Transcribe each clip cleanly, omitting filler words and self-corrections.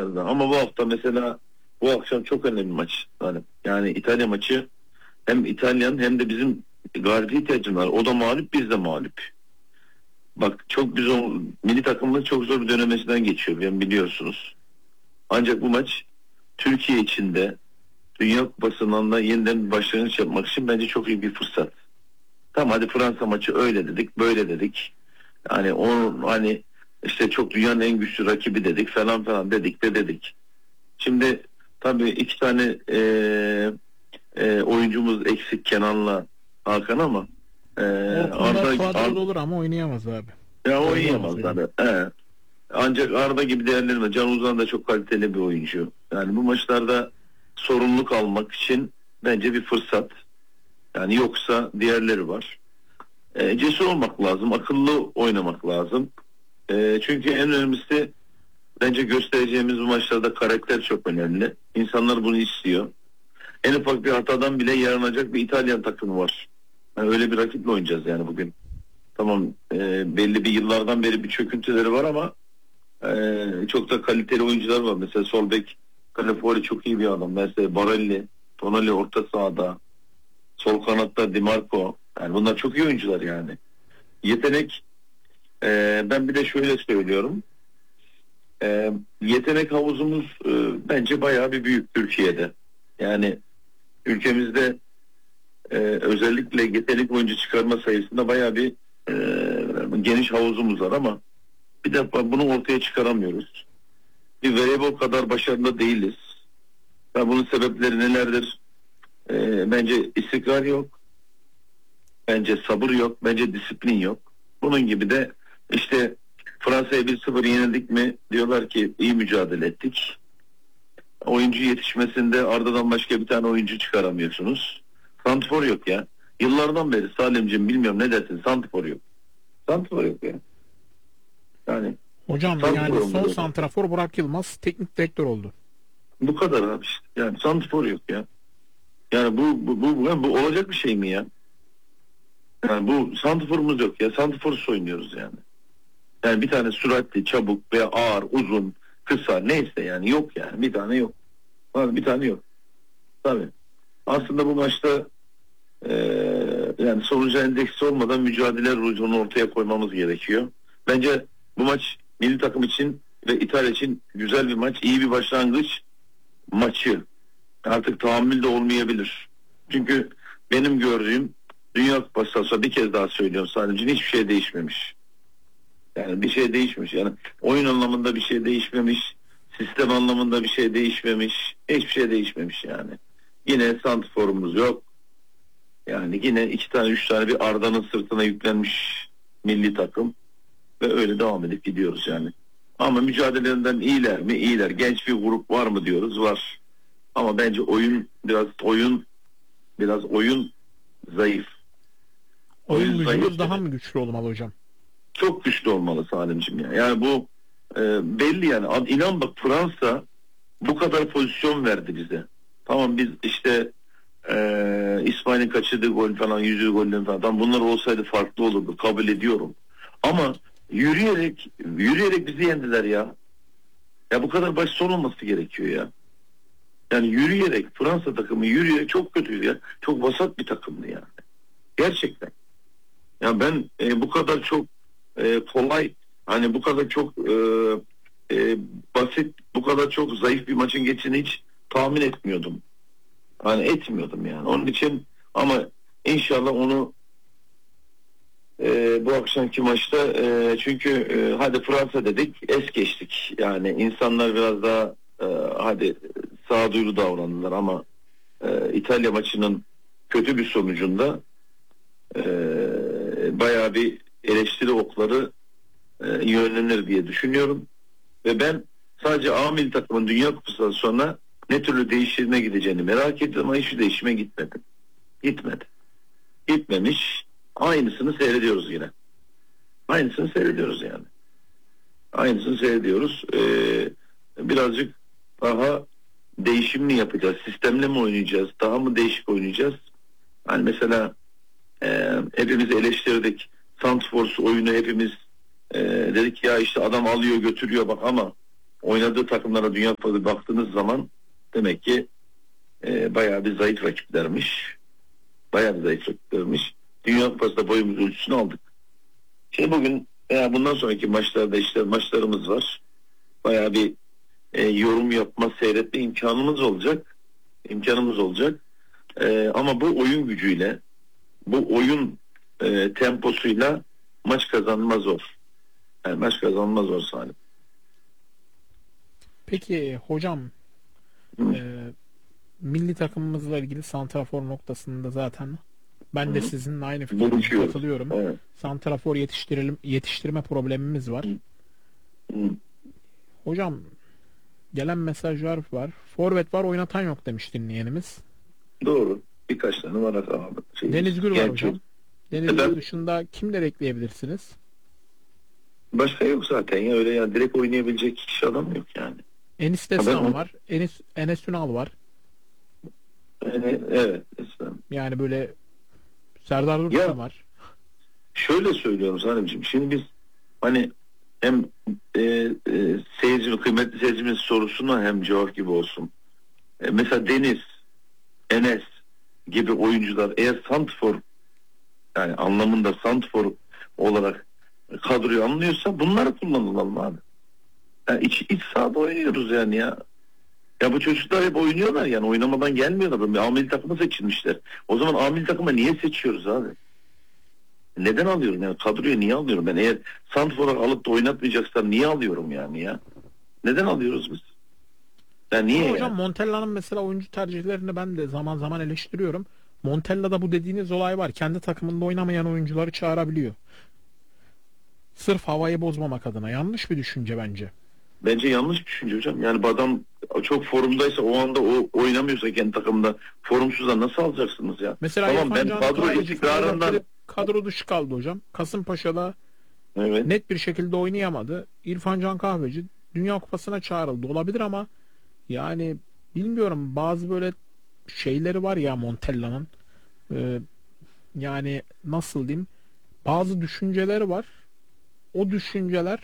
maçlarda. Ama bu hafta mesela bu akşam çok önemli maç. Yani İtalya maçı, hem İtalyan hem de bizim galibiyet ihtiyacımız var. O da mağlup, biz de mağlup. Bak çok biz o milli takımımız çok zor bir dönemesinden geçiyor. Yani biliyorsunuz. Ancak bu maç Türkiye için de Dünya Kupası'ndan da yeniden bir başlangıç yapmak için bence çok iyi bir fırsat. Tamam, hadi Fransa maçı öyle dedik, böyle dedik. Yani o hani işte çok dünyanın en güçlü rakibi dedik falan falan dedik. Şimdi tabii iki tane oyuncumuz eksik, Kenan'la Hakan, ama Orkunlar kadroda olur ama oynayamaz abi. ya oynayamazlar. Ancak Arda gibi değerlendirme. Can Uzan da çok kaliteli bir oyuncu. Yani bu maçlarda sorumluluk almak için bence bir fırsat. Yani yoksa diğerleri var. Cesur olmak lazım, akıllı oynamak lazım. Çünkü en önemlisi bence göstereceğimiz bu maçlarda karakter çok önemli. İnsanlar bunu istiyor. En ufak bir hatadan bile yarınacak bir İtalyan takımı var. Yani öyle bir rakiple oynayacağız yani bugün. Tamam, belli bir yıllardan beri bir çöküntüleri var ama çok da kaliteli oyuncular var. Mesela sol bek Calafori çok iyi bir adam. Mesela Barelli, Tonali orta sahada, sol kanatta Di Marco. Yani bunlar çok iyi oyuncular yani. Yetenek, ben bir de şöyle söylüyorum. Yetenek havuzumuz bence bayağı bir büyük Türkiye'de. Yani ülkemizde özellikle yetenek oyuncu çıkarma sayısında bayağı bir geniş havuzumuz var ama bir de bunu ortaya çıkaramıyoruz. Bir voleybol kadar başarılı değiliz. Ya bunun sebepleri nelerdir? Bence istikrar yok. Bence sabır yok. Bence disiplin yok. Bunun gibi de işte Fransa'ya 1-0 yenildik mi diyorlar ki iyi mücadele ettik. Oyuncu yetişmesinde Arda'dan başka bir tane oyuncu çıkaramıyorsunuz. Santrfor yok ya. Yıllardan beri Salimciğim, bilmiyorum ne dersin, santrfor yok. Santrfor yok ya. Yani Hocam yani son santrafor Burak Yılmaz teknik direktör oldu. Bu kadar abi işte. Yani santrfor yok ya. Yani bu olacak bir şey mi ya? Yani bu santrforumuz yok ya. Santrforsuz oynuyoruz yani. Yani bir tane süratli, çabuk veya ağır, uzun, kısa neyse yani yok yani. Bir tane yok. Bir tane yok. Tabii. Aslında bu maçta yani sonuca endeksi olmadan mücadele ruhunu ortaya koymamız gerekiyor. Bence bu maç milli takım için ve İtalya için güzel bir maç, iyi bir başlangıç maçı. Artık tahammül de olmayabilir. Çünkü benim gördüğüm Dünya Kupası, bir kez daha söylüyorum sadece, hiçbir şey değişmemiş. Yani bir şey değişmiş. Yani oyun anlamında bir şey değişmemiş. Sistem anlamında bir şey değişmemiş. Hiçbir şey değişmemiş yani. Yine santrforumuz yok. Yani yine 2 tane 3 tane bir Arda'nın sırtına yüklenmiş milli takım ve öyle devam edip gidiyoruz yani. Ama mücadelelerinden iyiler mi? İyiler. Genç bir grup var mı diyoruz? Var. Ama bence biraz oyun zayıf. Oyun gücümüz daha mı güçlü olmalı hocam? Çok güçlü olmalı Salimciğim ya. Yani bu belli yani. İnan bak, Fransa bu kadar pozisyon verdi bize. Tamam, biz işte İsmail'in kaçırdığı gol falan, yüzü golden falan, bunlar olsaydı farklı olurdu, kabul ediyorum. Ama yürüyerek bizi yendiler ya. Ya bu kadar basit olmaması gerekiyor ya. Yani yürüyerek, Fransa takımı yürüyerek çok kötüydü ya. Çok vasat bir takımdı yani. Gerçekten. Ya ben bu kadar çok kolay, hani bu kadar çok basit, bu kadar çok zayıf bir maçın geçtiğini hiç tahmin etmiyordum. Hani etmiyordum yani. Onun için ama inşallah onu bu akşamki maçta çünkü hadi Fransa dedik, es geçtik. Yani insanlar biraz daha hadi sağduyulu davrandılar ama İtalya maçının kötü bir sonucunda bayağı bir eleştiri okları yönlenir diye düşünüyorum. Ve ben sadece A milli takımın Dünya Kupası'ndan sonra ne türlü değişime gideceğini merak ettim ama hiçbir değişime gitmedi. Gitmemiş. Aynısını seyrediyoruz yine. Aynısını seyrediyoruz yani. Aynısını seyrediyoruz. Birazcık daha değişim mi yapacağız? Sistemle mi oynayacağız? Daha mı değişik oynayacağız? Hani mesela hepimiz eleştirdik. Santrfor oyunu hepimiz dedik ya işte adam alıyor götürüyor bak, ama oynadığı takımlara Dünya Kupası baktığınız zaman demek ki bayağı bir zayıf rakiplermiş. Bayağı bir zayıf rakiplermiş. Dünya Kupası'da boyumuz ölçüsünü aldık. Şimdi bugün veya bundan sonraki maçlarda işte maçlarımız var. Bayağı bir yorum yapma, seyretme imkanımız olacak. Ama bu oyun gücüyle, bu oyun temposuyla maç kazanma zor. Yani maç kazanma zor Salim. Peki hocam, milli takımımızla ilgili santrafor noktasında zaten ben de sizinle aynı fikirde katılıyorum. Evet. Santrafor yetiştirme problemimiz var. Hocam, gelen mesajlar var. Forvet var, oynatan yok demiş dinleyenimiz. Doğru. Birkaç tane var abi. Deniz Gül var hocam. Deniz Gül dışında kimleri ekleyebilirsiniz? Başka yok zaten ya, öyle ya direkt oynayabilecek kişi adam yok yani. Enis Destan var. Enes Ünal var. Evet. Destan. Yani böyle Serdar Dursun var. Şöyle söylüyorum Salimciğim. Şimdi biz hani hem kıymetli seyircimiz sorusuna hem cevap gibi olsun. Mesela Deniz, Enes gibi oyuncular eğer santrfor, yani anlamında santrfor olarak kadroyu anlıyorsa bunları kullanılalım abi. Yani iç sahada oynuyoruz yani ya. Ya bu çocuklar hep oynuyorlar yani, oynamadan gelmiyorlar. Bir amil takımı seçilmişler. O zaman amil takıma niye seçiyoruz abi? Neden alıyorum yani, kadroyu niye alıyorum ben? Eğer santrfor alıp da oynatmayacaksam niye alıyorum yani ya? Neden alıyoruz biz? Yani niye? Hocam Montella'nın mesela oyuncu tercihlerini ben de zaman zaman eleştiriyorum. Montella'da bu dediğiniz olay var. Kendi takımında oynamayan oyuncuları çağırabiliyor. Sırf havayı bozmamak adına. Yanlış bir düşünce bence. Bence yanlış bir düşünce hocam. Yani bu adam çok formdaysa, o anda o oynamıyorsa kendi takımda, formsuzda nasıl alacaksınız ya? Mesela tamam, ben kadro istikrarından kadro dışı kaldı hocam. Kasımpaşa'da evet, net bir şekilde oynayamadı. İrfan Can Kahveci Dünya Kupası'na çağrıldı. Olabilir ama yani bilmiyorum, bazı böyle şeyleri var ya Montella'nın. Yani nasıl diyeyim? Bazı düşünceleri var. O düşünceler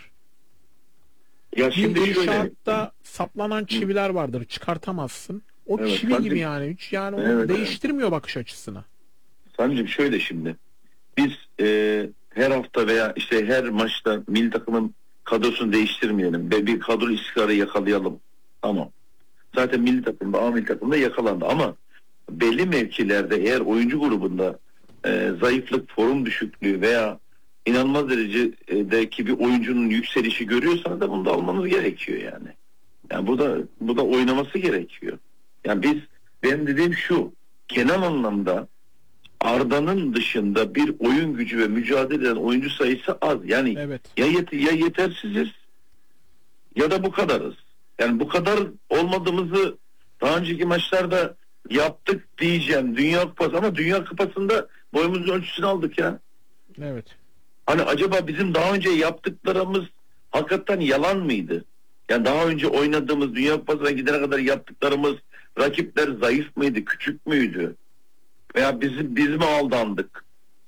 ya şimdi bir inşaatta saplanan çiviler vardır. Çıkartamazsın. O evet, çivi gibi yani. Hiç yani evet, değiştirmiyor bakış açısını. Sancım şöyle, şimdi biz her hafta veya işte her maçta milli takımın kadrosunu değiştirmeyelim ve bir kadro istikrarı yakalayalım. Tamam. Zaten milli takımda, A milli takımda yakalandı ama belli mevkilerde eğer oyuncu grubunda zayıflık, form düşüklüğü veya inanılmaz derecedeki bir oyuncunun yükselişi görüyorsanız da bunu da almanız gerekiyor yani. Yani bu da oynaması gerekiyor. Yani benim dediğim şu, genel anlamda Arda'nın dışında bir oyun gücü ve mücadele eden oyuncu sayısı az. Yani Evet. ya yetersiziz ya da bu kadarız. Yani bu kadar olmadığımızı daha önceki maçlarda yaptık diyeceğim. Dünya Kupası, ama Dünya Kupası'nda boyumuzun ölçüsünü aldık ya. Evet. Hani acaba bizim daha önce yaptıklarımız hakikaten yalan mıydı? Yani daha önce oynadığımız, Dünya Kupası'na gidene kadar yaptıklarımız, rakipler zayıf mıydı, küçük müydü? Veya biz mi aldandık?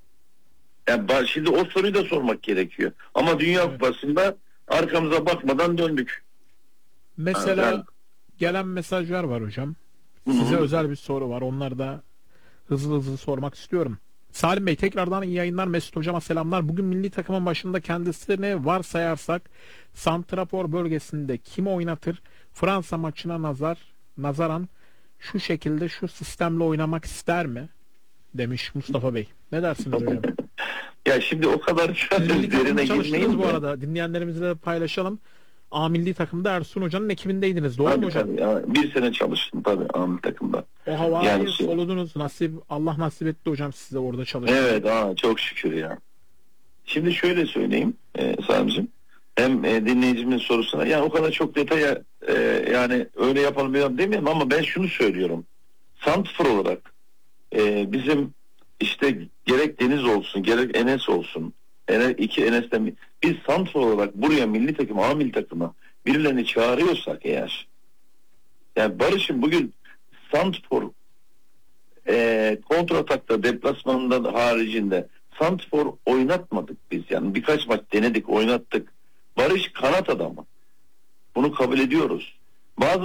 Yani şimdi o soruyu da sormak gerekiyor. Ama Dünya Kupası'nda arkamıza bakmadan döndük. Mesela gelen mesajlar var hocam. Size özel bir soru var. Onları da hızlı sormak istiyorum. Salim Bey, tekrardan iyi yayınlar. Mesut hocama selamlar. Bugün milli takımın başında kendisini varsayarsak santrafor bölgesinde kimi oynatır? Fransa maçına nazaran şu şekilde, şu sistemle oynamak ister mi? Demiş Mustafa Bey. Ne dersiniz hocam? Ya şimdi o kadar Milli takımda çalıştınız girmeyin bu arada. Dinleyenlerimizle de paylaşalım. A milli takımda Ersun Hoca'nın ekibindeydiniz. Doğru mu hocam? Tabii. Ya, bir sene çalıştım tabii A milli takımda. O havayı Yani soludunuz. Allah nasip etti hocam size orada çalışmak. Evet, çok şükür ya. Şimdi şöyle söyleyeyim Salimciğim. Hem dinleyicimin sorusuna, yani o kadar çok detaya yani öyle yapalım demiyorum ama ben şunu söylüyorum. Santrfor olarak bizim işte gerek Deniz olsun, gerek Enes olsun, iki Enes'ten biz santrfor olarak buraya milli takım, A milli takıma birilerini çağırıyorsak eğer, yani Barış'ın bugün santrfor kontratakta, deplasmanından haricinde santrfor oynatmadık biz, yani birkaç maç denedik, oynattık. Barış kanat adamı. Bunu kabul ediyoruz. Bazı